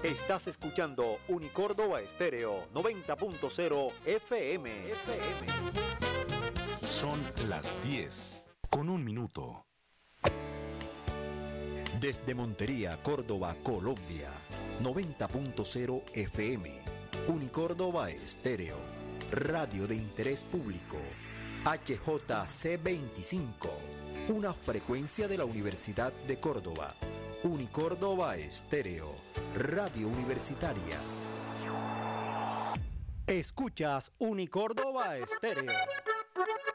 Estás escuchando Unicórdoba Estéreo 90.0 FM. Son las 10:01. Desde Montería, Córdoba, Colombia, 90.0 FM. Unicórdoba Estéreo, radio de interés público. HJC25, una frecuencia de la Universidad de Córdoba. Unicórdoba Estéreo, radio universitaria. Escuchas Unicórdoba Estéreo.